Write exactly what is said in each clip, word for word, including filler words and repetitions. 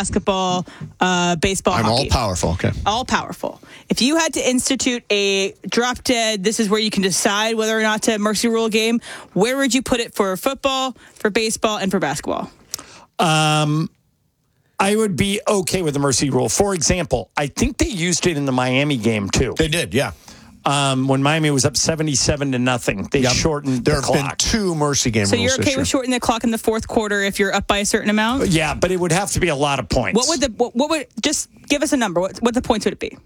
basketball, uh, baseball, I'm hockey. all powerful. Okay. All powerful. If you had to institute a drop dead, this is where you can decide whether or not to mercy rule a game, where would you put it for football, for baseball, and for basketball? Um, I would be okay with the mercy rule. For example, I think they used it in the Miami game too. They did, yeah. Um, when Miami was up seventy-seven to nothing, they Yep. shortened there the have been clock. two mercy game So rules you're this okay year. with shortening the clock in the fourth quarter if you're up by a certain amount? Yeah, but it would have to be a lot of points. What would the what, what would just give us a number? What what the points would it be?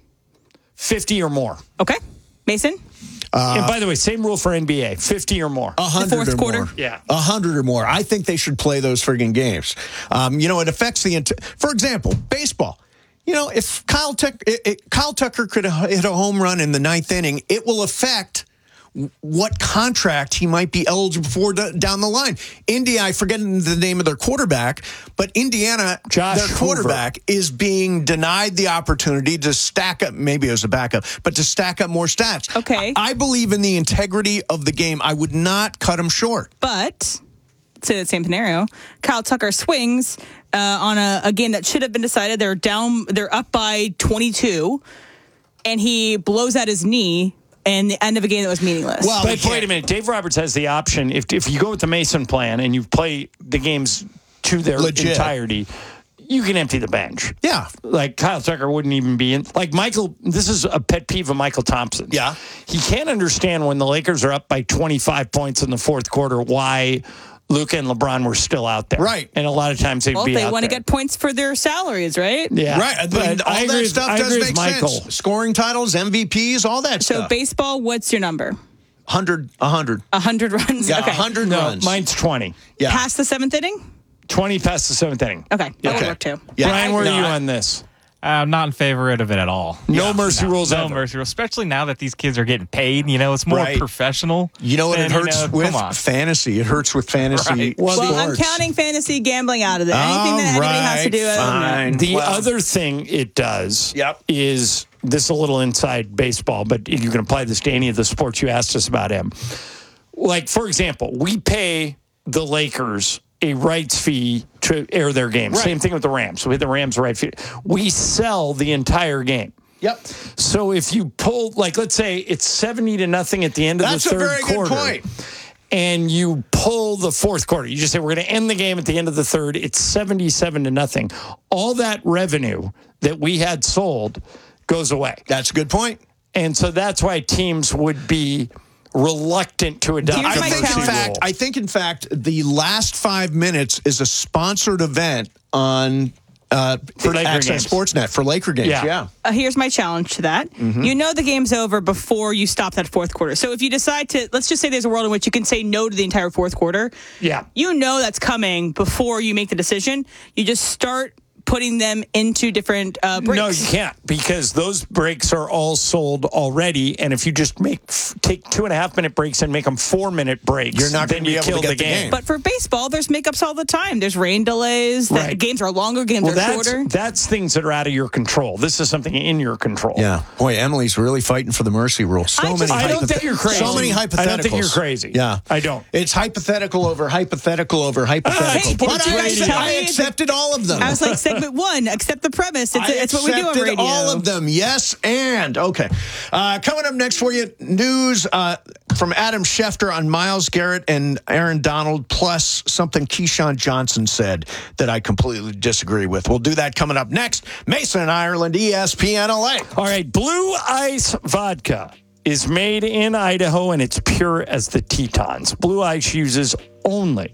fifty or more? Okay, Mason. Uh, and by the way, same rule for N B A: fifty or more. A hundred fourth or quarter? more. Yeah. A hundred or more. I think they should play those friggin' games. Um, you know, it affects the. Int- For example, baseball. You know, if Kyle, Tuck- it, it, Kyle Tucker could hit a home run in the ninth inning, it will affect what contract he might be eligible for d- down the line. India, I forget the name of their quarterback, but Indiana, Josh their quarterback, Hoover. is being denied the opportunity to stack up, maybe it was a backup, but to stack up more stats. Okay. I, I believe in the integrity of the game. I would not cut him short. But say the same scenario, Kyle Tucker swings uh, on a, a game that should have been decided. They're down. They're up by twenty-two, and he blows out his knee. And the end of a game that was meaningless. Well, But wait a minute. Dave Roberts has the option. If if you go with the Mason plan and you play the games to their Legit. entirety, you can empty the bench. Yeah. Like Kyle Tucker wouldn't even be in. Like Michael, this is a pet peeve of Michael Thompson. Yeah. He can't understand when the Lakers are up by twenty-five points in the fourth quarter why Luka and LeBron were still out there. Right. And a lot of times they'd well, be they out want to there. get points for their salaries, right? Yeah. Right. I mean, But all I agree that with- stuff I does agree make with Michael. sense. Scoring titles, M V Ps, all that So stuff. baseball, what's your number? one hundred, one hundred. A hundred runs. Yeah, okay. one hundred No, runs. mine's twenty. Yeah. Past the seventh inning. twenty past the seventh inning. Okay, that Okay. would work too. Yeah. Brian, where No, are you I- on this? I'm not in favor of it at all. No mercy No, rules no ever. mercy rules, especially now that these kids are getting paid. You know, it's more Right. professional. You know what than, it hurts you know, with? Come on. Fantasy. It hurts with fantasy. Right. Well, Well, I'm sports. counting fantasy gambling out of it. Anything that All anybody has to do. right, uh, fine. The Well, other thing it does Yep. is this is a little inside baseball, but you can apply this to any of the sports you asked us about, Em. Like, for example, we pay the Lakers a rights fee to air their game. Right. Same thing with the Rams. We have the Rams right fee. We sell the entire game. Yep. So if you pull, like, let's say it's seventy to nothing at the end of That's the a third very good quarter. point. And you pull the fourth quarter. You just say, we're going to end the game at the end of the third. It's seventy-seven to nothing. All that revenue that we had sold goes away. That's a good point. And so that's why teams would be reluctant to adopt Here's the my I think, mercy in challenge. fact, rule. I think, in fact, the last five minutes is a sponsored event on uh, For Laker Access games. Sportsnet for Laker games. Yeah. Yeah. Uh, here's my challenge to that. Mm-hmm. You know the game's over before you stop that fourth quarter. So if you decide to, let's just say there's a world in which you can say no to the entire fourth quarter. Yeah. You know that's coming before you make the decision. You just start putting them into different uh, breaks. No, you can't, because those breaks are all sold already. And if you just make f- take two and a half minute breaks and make them four minute breaks, You're not then gonna be you able to kill get the the game. game. But for baseball, there's makeups all the time. There's rain delays. The Right. games are longer. Games well, are that's shorter. that's things that are out of your control. This is something in your control. Yeah. Boy, Emily's really fighting for the mercy rule. So I many just- I don't hypothet- think you're crazy. So many hypotheticals. I don't think you're crazy. Yeah. I don't. It's hypothetical over hypothetical over hypothetical. Hey, but did you I, guys tell I me accepted all of them. I was like, segment one, accept the premise. It's, I it's what we do on accepted radio. all of them. Yes, and okay. Uh, coming up next for you, news uh, from Adam Schefter on Myles Garrett and Aaron Donald, plus something Keyshawn Johnson said that I completely disagree with. We'll do that coming up next. Mason and Ireland, E S P N L A. All right, Blue Ice Vodka is made in Idaho, and it's pure as the Tetons. Blue Ice uses only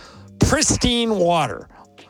pristine water,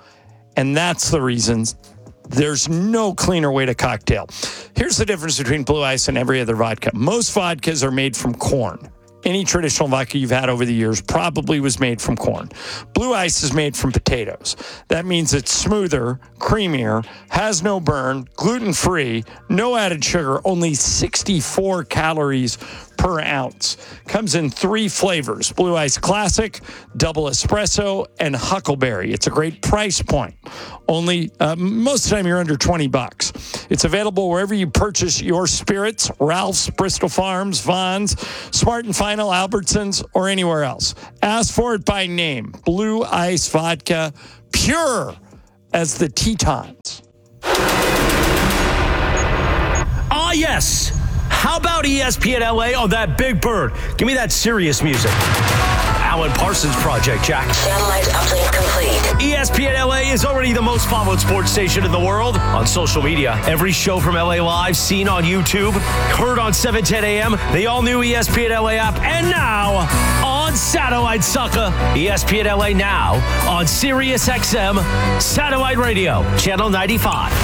and that's the reason there's no cleaner way to cocktail. Here's the difference between Blue Ice and every other vodka. Most vodkas are made from corn. Any traditional vodka you've had over the years probably was made from corn. Blue Ice is made from potatoes. That means it's smoother, creamier, has no burn, gluten-free, no added sugar, only sixty-four calories per ounce. Comes in three flavors: Blue Ice Classic, Double Espresso, and Huckleberry. It's a great price point. Only uh, most of the time you're under twenty bucks. It's available wherever you purchase your spirits: Ralph's, Bristol Farms, Vons, Smart and Final, Albertsons, or anywhere else. Ask for it by name: Blue Ice Vodka, pure as the Tetons. Ah, yes. How about E S P N L A on that Big Bird? Give me that serious music. Alan Parsons Project, Jack. Satellite uplink complete. E S P N L A is already the most followed sports station in the world on social media. Every show from L A Live seen on YouTube, heard on seven ten a.m., the all-new E S P N L A app, and now on satellite, sucker. E S P N L A now on Sirius X M Satellite Radio, Channel ninety-five.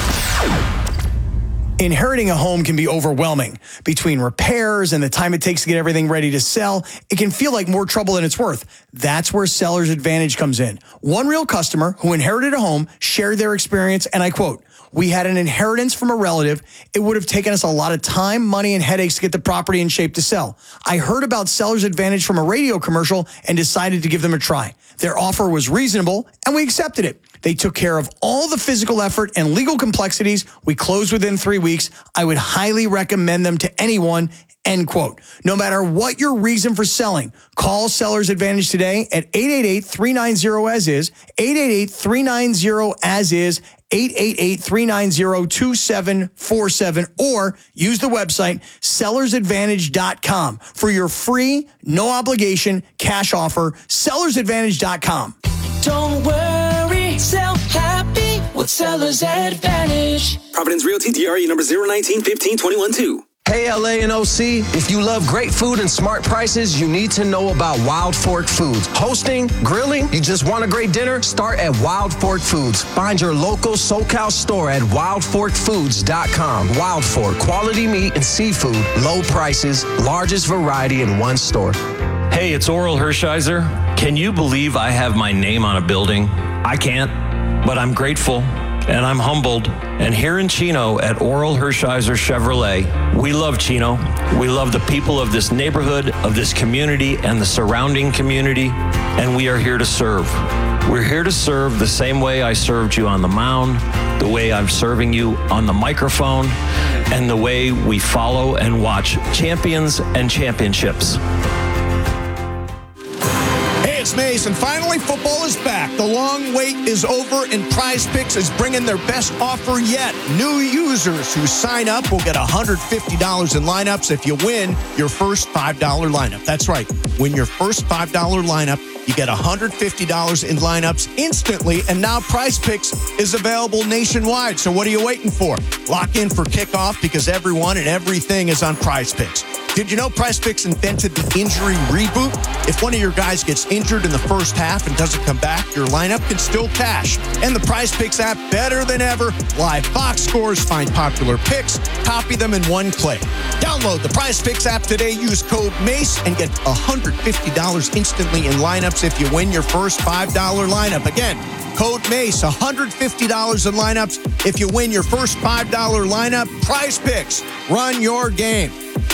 Inheriting a home can be overwhelming. Between repairs and the time it takes to get everything ready to sell, it can feel like more trouble than it's worth. That's where Seller's Advantage comes in. One real customer who inherited a home shared their experience, and I quote, "We had an inheritance from a relative. It would have taken us a lot of time, money, and headaches to get the property in shape to sell. I heard about Seller's Advantage from a radio commercial and decided to give them a try. Their offer was reasonable, and we accepted it. They took care of all the physical effort and legal complexities. We closed within three weeks. I would highly recommend them to anyone," end quote. No matter what your reason for selling, call Seller's Advantage today at eight eight eight, three nine zero, A S I S, eight eight eight, three nine zero, A S I S, eight eight eight, three nine zero, two seven four seven, or use the website sellers advantage dot com for your free, no obligation cash offer. sellers advantage dot com. Don't worry, sell happy with Seller's Advantage. Providence Realty, D R E number zero nineteen fifteen twenty-one two. Hey, L A and O C, if you love great food and smart prices, you need to know about Wild Fork Foods. Hosting, grilling, you just want a great dinner? Start at Wild Fork Foods. Find your local SoCal store at wild fork foods dot com. Wild Fork, quality meat and seafood, low prices, largest variety in one store. Hey, it's Oral Hershiser. Can you believe I have my name on a building? I can't, but I'm grateful and I'm humbled. And here in Chino at Oral Hershiser Chevrolet, we love Chino. We love the people of this neighborhood, of this community, and the surrounding community, and we are here to serve. We're here to serve the same way I served you on the mound, the way I'm serving you on the microphone, and the way we follow and watch champions and championships. It's Mason. Finally, football is back. The long wait is over, and Prize Picks is bringing their best offer yet. New users who sign up will get one hundred fifty dollars in lineups if you win your first five dollar lineup. That's right. Win your first five dollar lineup, you get one hundred fifty dollars in lineups instantly, and now Prize Picks is available nationwide. So what are you waiting for? Lock in for kickoff because everyone and everything is on Prize Picks. Did you know Prize Picks invented the injury reboot? If one of your guys gets injured in the first half and doesn't come back, your lineup can still cash. And the Prize Picks app, better than ever. Live box scores, find popular picks, copy them in one click. Download the Prize Picks app today. Use code MACE and get one hundred fifty dollars instantly in lineups if you win your first five dollar lineup. Again, code MACE, one hundred fifty dollars in lineups if you win your first five dollar lineup. Prize Picks, run your game.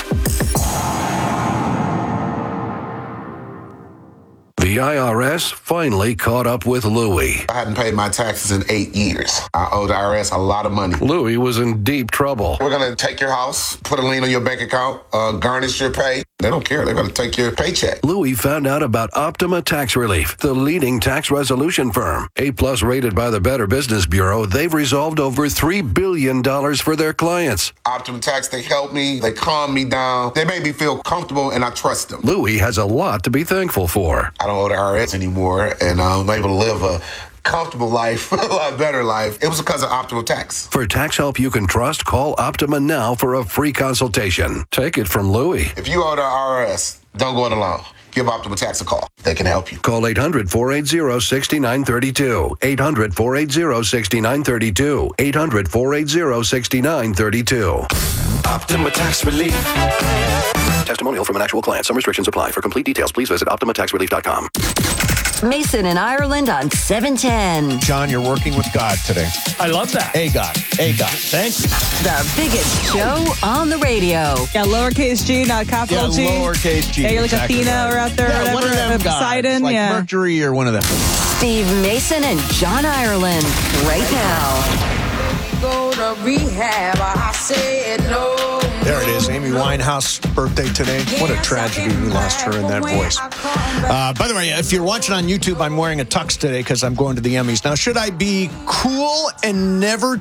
The I R S finally caught up with Louie. I hadn't paid my taxes in eight years. I owe the I R S a lot of money. Louie was in deep trouble. We're going to take your house, put a lien on your bank account, uh, garnish your pay. They don't care. They're going to take your paycheck. Louie found out about Optima Tax Relief, the leading tax resolution firm. A-plus rated by the Better Business Bureau, they've resolved over three billion dollars for their clients. Optima Tax, they help me. They calm me down. They make me feel comfortable, and I trust them. Louie has a lot to be thankful for. I don't owe the I R S anymore, and I'm able to live a comfortable life, a lot better life. It was because of Optima Tax. For tax help you can trust, call Optima now for a free consultation. Take it from Louie. If you owe the I R S, don't go it alone. Give Optima Tax a call. They can help you. Call eight hundred, four eight zero, six nine three two. eight hundred, four eight zero, six nine three two. eight hundred, four eight zero, six nine three two. Optima Tax Relief. Testimonial from an actual client. Some restrictions apply. For complete details, please visit optima tax relief dot com. Mason and Ireland on seven ten. John, you're working with God today. I love that. A God. A God. Thank you. The biggest show on the radio. Yeah, lowercase g, not capital Yeah, G. lowercase g. Yeah, you're like exactly Athena right. or out there, Yeah, or one of whatever. them gods, Poseidon, like yeah. Mercury or one of them. Steve Mason and John Ireland right now. Go to rehab, I said no There it is. Amy Winehouse birthday today. What a tragedy we lost her in that voice. Uh, by the way, if you're watching on YouTube, I'm wearing a tux today because I'm going to the Emmys. Now, should I be cool and never